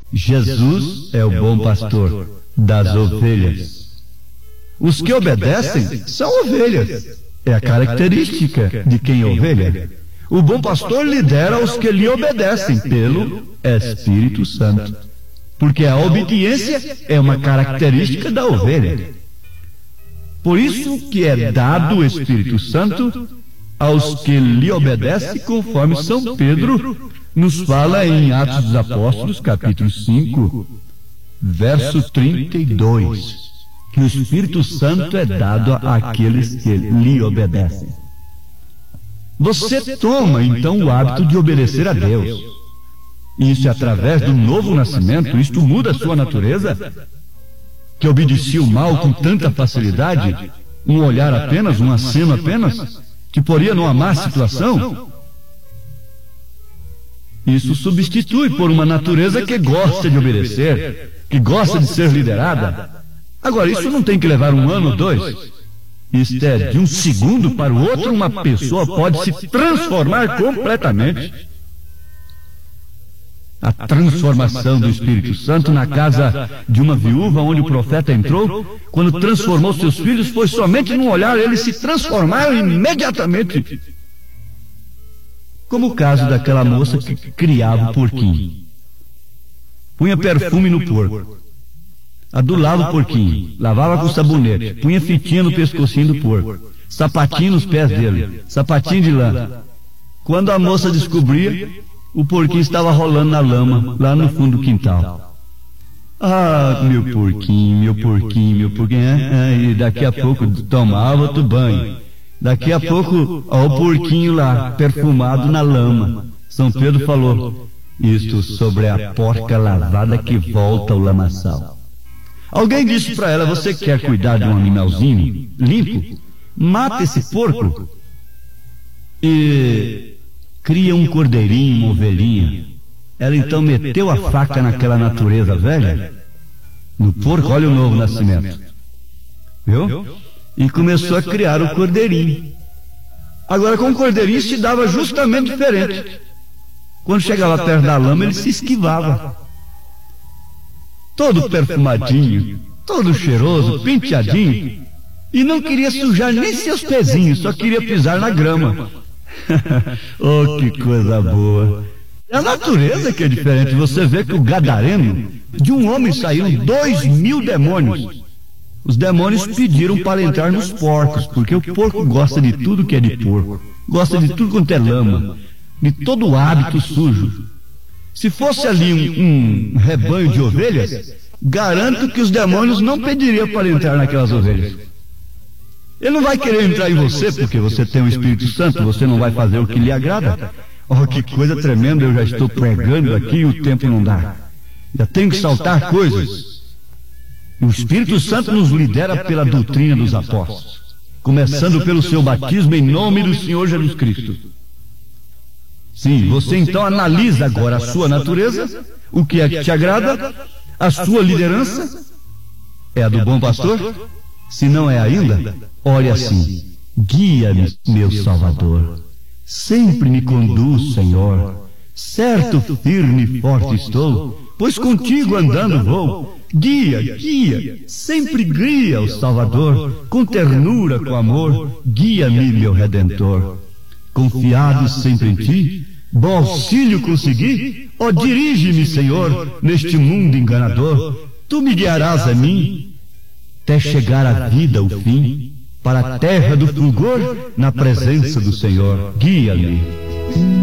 Jesus é o bom pastor das ovelhas. Os que obedecem são ovelhas. É a característica de quem é ovelha. O bom pastor lidera os que lhe obedecem pelo Espírito Santo. Porque a obediência é uma característica da ovelha. Por isso que é dado o Espírito Santo aos que lhe obedecem, conforme São Pedro nos fala em Atos dos Apóstolos, capítulo 5, verso 32, que o Espírito Santo é dado àqueles que lhe obedecem. Você toma, então, o hábito de obedecer a Deus. Isso é através do novo nascimento. Isto muda a sua natureza, que obedecia o mal com tanta facilidade, um olhar apenas, um aceno apenas, te poria numa má situação. Isso substitui por uma natureza que gosta de obedecer, que gosta de ser liderada. Agora, isso não tem que levar 1 ano ou 2. Isto é, de um segundo para o outro, uma pessoa pode se transformar completamente. A transformação do Espírito Santo na casa de uma viúva onde o profeta entrou, quando transformou seus filhos, foi somente num olhar, eles se transformaram imediatamente. Como o caso daquela moça que criava o porquinho. Punha perfume no porco, adulava o porquinho, lavava com sabonete, punha fitinha no pescocinho do porco, sapatinho nos pés dele, sapatinho de lã. Quando a moça descobria, o porquinho estava rolando na lama, lá no fundo do quintal. Ah, meu porquinho, meu porquinho, meu porquinho. E daqui a pouco tomava outro banho. Daqui a pouco, ó, o porquinho lá, perfumado na lama. São Pedro falou, isto sobre a porca lavada que volta ao lamaçal. Alguém disse para ela, você quer cuidar de um animalzinho limpo? Mata esse porco e cria um cordeirinho, uma ovelhinha. Ela então meteu a faca naquela natureza velha, no porco, olha o novo nascimento, viu? E começou a criar o cordeirinho. Agora com o cordeirinho se dava justamente diferente. Quando chegava perto da lama, ele se esquivava. Todo perfumadinho, todo cheiroso, penteadinho, e não queria sujar nem seus pezinhos, só queria pisar na grama. Oh, que coisa boa! É a natureza que é diferente. Você vê que o gadareno, de um homem saíram 2.000 demônios. Os demônios pediram para entrar nos porcos, porque o porco gosta de tudo que é de porco, gosta de tudo quanto é lama, de todo o hábito sujo. Se fosse ali um rebanho de ovelhas, garanto que os demônios não pediriam para entrar naquelas ovelhas. Ele não vai querer entrar em você, porque você tem o Espírito Santo, você não vai fazer o que lhe agrada. Oh, que coisa tremenda, eu já estou pregando aqui e o tempo não dá. Já tenho que saltar coisas. E o Espírito Santo nos lidera pela doutrina dos apóstolos, começando pelo seu batismo em nome do Senhor Jesus Cristo. Sim, você então analisa agora a sua natureza, o que é que te agrada, a sua liderança é a do bom pastor? Se não é ainda, ore assim, guia-me, meu Salvador, sempre me conduz, Senhor, certo, firme e forte estou, pois contigo andando vou. Guia, guia, sempre guia o Salvador, com ternura, com amor, guia-me, meu Redentor. Confiado sempre em ti, bom auxílio consegui, ó, dirige-me, Senhor, neste mundo enganador. Tu me guiarás a mim, até chegar a vida, o fim, para a terra do fulgor, na presença do Senhor. Guia-me.